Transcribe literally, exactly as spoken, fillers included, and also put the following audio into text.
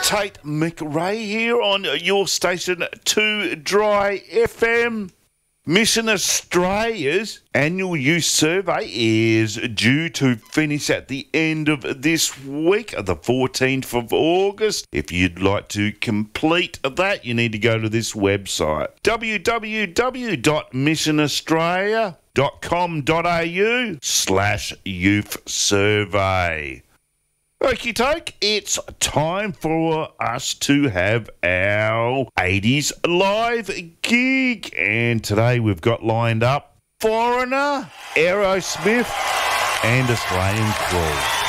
Tate McRae here on your station two Dry F M. Mission Australia's annual youth survey is due to finish at the end of this week, the fourteenth of August. If you'd like to complete that, you need to go to this website, w w w dot mission australia dot com dot a u slash youth survey. Okie doke, it's time for us to have our eighties live gig. And today we've got lined up Foreigner, Aerosmith and Australian Crew.